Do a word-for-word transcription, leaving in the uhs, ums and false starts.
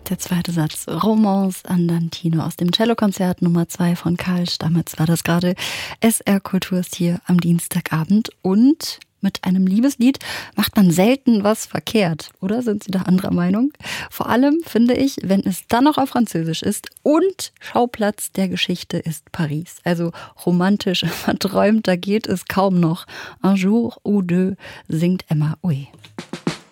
Der zweite Satz, Romance Andantino aus dem Cellokonzert Nummer zwei von Karl Stammitz war das gerade. S R Kultur ist hier am Dienstagabend und mit einem Liebeslied macht man selten was verkehrt, oder? Sind Sie da anderer Meinung? Vor allem finde ich, wenn es dann noch auf Französisch ist und Schauplatz der Geschichte ist Paris. Also romantisch, verträumt, da geht es kaum noch. Un jour ou deux singt Emma Uwe.